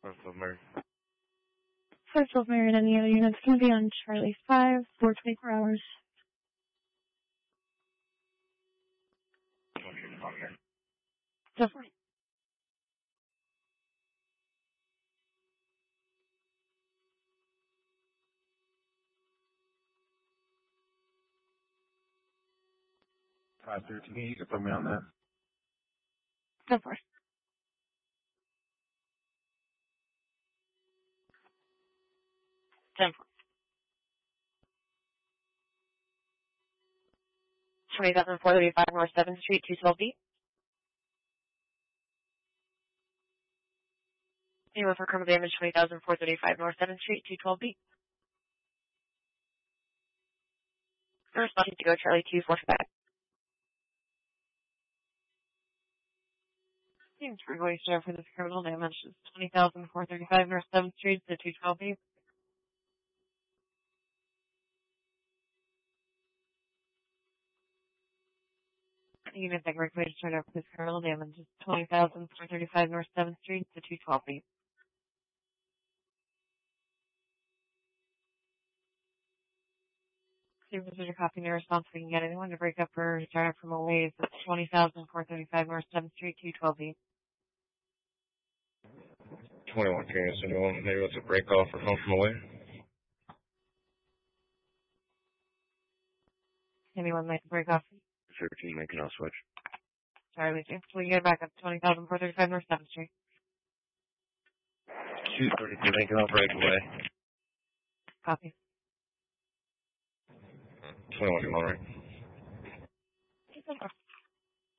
Mary. 512 Mary and any other units can be on Charlie 5 for 24 hours. Definitely. You can put me on that. Go for it. Ten. 20,435 North 7th Street, 212B. Anyone for criminal damage, 20,435 North 7th Street, 212B. Responding to go Charlie 245. Thanks for going to for this criminal damage. 20,435 North 7th Street to 212B. Unit that requested turn over this criminal damage. 20,435 North 7th Street to 212B. Supervisor copying your response. We can get anyone to break up or start up from a ways. That's 20,435 North 7th Street, 212B. 21 Phoenix, anyone maybe what's a break off or come from away? Anyone like to break off? 13 making a switch. Sorry, we can get back up to 20,435 North 7th Street. 232 making a breakaway. Copy. 21 right.